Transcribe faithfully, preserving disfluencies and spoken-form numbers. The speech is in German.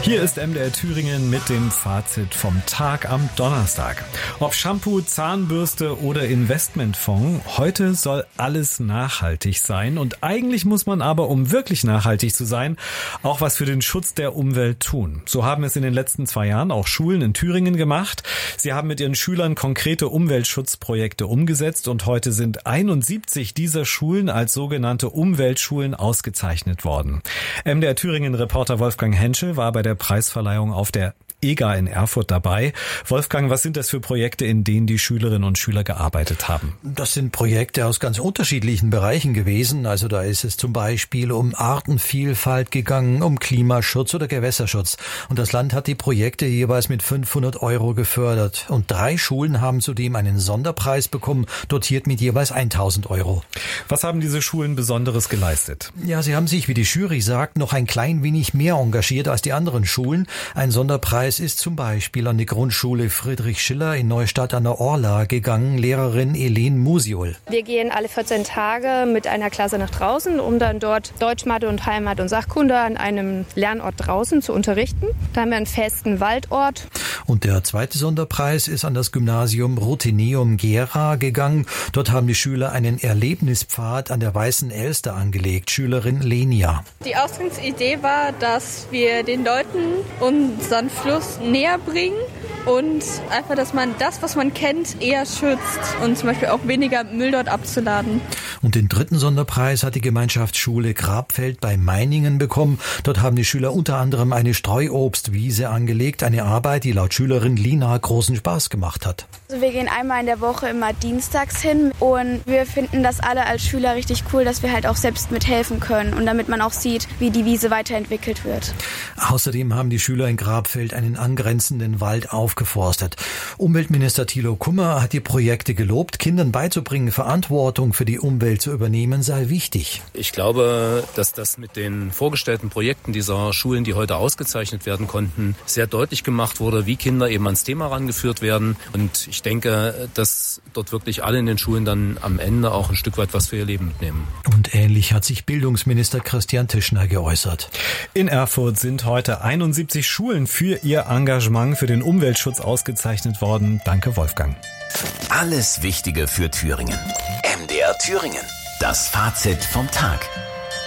Hier ist M D R Thüringen mit dem Fazit vom Tag am Donnerstag. Ob Shampoo, Zahnbürste oder Investmentfonds, heute soll alles nachhaltig sein. Und eigentlich muss man aber, um wirklich nachhaltig zu sein, auch was für den Schutz der Umwelt tun. So haben es in den letzten zwei Jahren auch Schulen in Thüringen gemacht. Sie haben mit ihren Schülern konkrete Umweltschutzprojekte umgesetzt und heute sind einundsiebzig dieser Schulen als sogenannte Umweltschulen ausgezeichnet worden. M D R Thüringen-Reporter Wolfgang Henschel war bei der Preisverleihung auf der E G A in Erfurt dabei. Wolfgang, was sind das für Projekte, in denen die Schülerinnen und Schüler gearbeitet haben? Das sind Projekte aus ganz unterschiedlichen Bereichen gewesen. Also da ist es zum Beispiel um Artenvielfalt gegangen, um Klimaschutz oder Gewässerschutz. Und das Land hat die Projekte jeweils mit fünfhundert Euro gefördert. Und drei Schulen haben zudem einen Sonderpreis bekommen, dotiert mit jeweils tausend Euro. Was haben diese Schulen Besonderes geleistet? Ja, sie haben sich, wie die Jury sagt, noch ein klein wenig mehr engagiert als die anderen Schulen. Ein Sonderpreis ist zum Beispiel an die Grundschule Friedrich Schiller in Neustadt an der Orla gegangen, Lehrerin Elen Musiol. Wir gehen alle vierzehn Tage mit einer Klasse nach draußen, um dann dort Deutsch, Mathe und Heimat und Sachkunde an einem Lernort draußen zu unterrichten. Da haben wir einen festen Waldort. Und der zweite Sonderpreis ist an das Gymnasium Rutheneum Gera gegangen. Dort haben die Schüler einen Erlebnispfad an der Weißen Elster angelegt. Schülerin Lenia. Die Ausgangsidee war, dass wir den Leuten unseren Fluss näher bringen und einfach, dass man das, was man kennt, eher schützt und zum Beispiel auch weniger Müll dort abzuladen. Und den dritten Sonderpreis hat die Gemeinschaftsschule Grabfeld bei Meiningen bekommen. Dort haben die Schüler unter anderem eine Streuobstwiese angelegt, eine Arbeit, die laut Schülerin Lina großen Spaß gemacht hat. Also wir gehen einmal in der Woche immer dienstags hin und wir finden das alle als Schüler richtig cool, dass wir halt auch selbst mithelfen können und damit man auch sieht, wie die Wiese weiterentwickelt wird. Außerdem haben die Schüler in Grabfeld einen angrenzenden Wald aufgeforstet. Umweltminister Thilo Kummer hat die Projekte gelobt. Kindern beizubringen, Verantwortung für die Umwelt zu übernehmen, sei wichtig. Ich glaube, dass das mit den vorgestellten Projekten dieser Schulen, die heute ausgezeichnet werden konnten, sehr deutlich gemacht wurde, wie Kinder eben ans Thema rangeführt werden. Und ich denke, dass dort wirklich alle in den Schulen dann am Ende auch ein Stück weit was für ihr Leben mitnehmen. Und ähnlich hat sich Bildungsminister Christian Tischner geäußert. In Erfurt sind heute einundsiebzig Schulen für ihr Engagement für den Umweltschutz ausgezeichnet worden. Danke, Wolfgang. Alles Wichtige für Thüringen. M D R Thüringen. Das Fazit vom Tag.